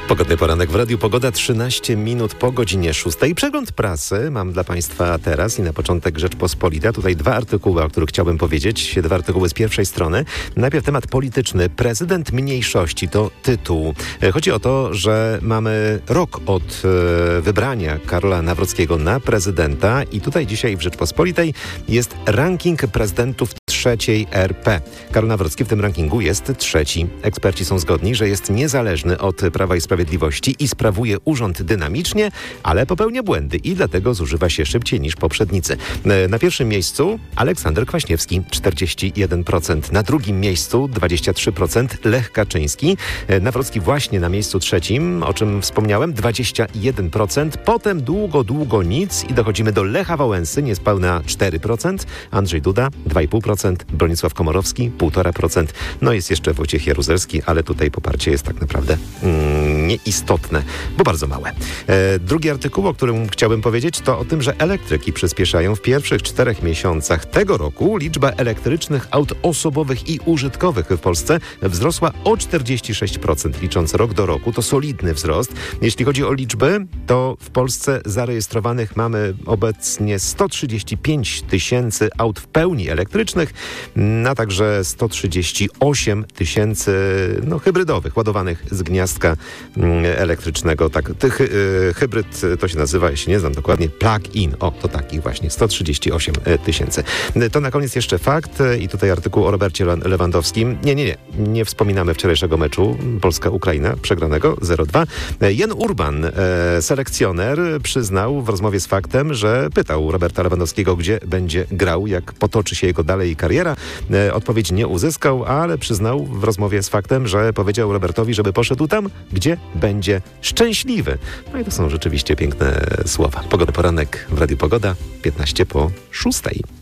Pogodny poranek w Radiu Pogoda, 13 minut po godzinie 6. Przegląd prasy mam dla Państwa teraz i na początek Rzeczpospolita. Tutaj dwa artykuły, o których chciałbym powiedzieć. Dwa artykuły z pierwszej strony. Najpierw temat polityczny. Prezydent mniejszości to tytuł. Chodzi o to, że mamy rok od wybrania Karola Nawrockiego na prezydenta i tutaj dzisiaj w Rzeczpospolitej jest ranking prezydentów trzeciej RP. Karol Nawrocki w tym rankingu jest trzeci. Eksperci są zgodni, że jest niezależny od Prawa i Sprawiedliwości i sprawuje urząd dynamicznie, ale popełnia błędy i dlatego zużywa się szybciej niż poprzednicy. Na pierwszym miejscu Aleksander Kwaśniewski, 41%. Na drugim miejscu 23% Lech Kaczyński. Nawrocki właśnie na miejscu trzecim, o czym wspomniałem, 21%. Potem długo nic i dochodzimy do Lecha Wałęsy, niespełna 4%. Andrzej Duda, 2,5%. Bronisław Komorowski, 1,5%. No jest jeszcze Wojciech Jaruzelski, ale tutaj poparcie jest tak naprawdę nieistotne, bo bardzo małe. Drugi artykuł, o którym chciałbym powiedzieć, to o tym, że elektryki przyspieszają. W pierwszych 4 miesiącach tego roku liczba elektrycznych aut osobowych i użytkowych w Polsce wzrosła o 46%, licząc rok do roku. To solidny wzrost. Jeśli chodzi o liczby, to w Polsce zarejestrowanych mamy obecnie 135 tysięcy aut w pełni elektrycznych, a także 138 tysięcy hybrydowych, ładowanych z gniazdka elektrycznego. Tak, hybryd to się nazywa, jeśli nie znam dokładnie, plug-in. O, to takich właśnie, 138 tysięcy. To na koniec jeszcze fakt i tutaj artykuł o Robercie Lewandowskim. Nie wspominamy wczorajszego meczu Polska-Ukraina, przegranego 0-2. Jan Urban, selekcjoner, przyznał w rozmowie z Faktem, że pytał Roberta Lewandowskiego, gdzie będzie grał, jak potoczy się jego dalej kariera. Odpowiedzi nie uzyskał, ale przyznał w rozmowie z Faktem, że powiedział Robertowi, żeby poszedł tam, gdzie będzie szczęśliwy. No i to są rzeczywiście piękne słowa. Pogodny poranek w Radiu Pogoda, 15 po 6.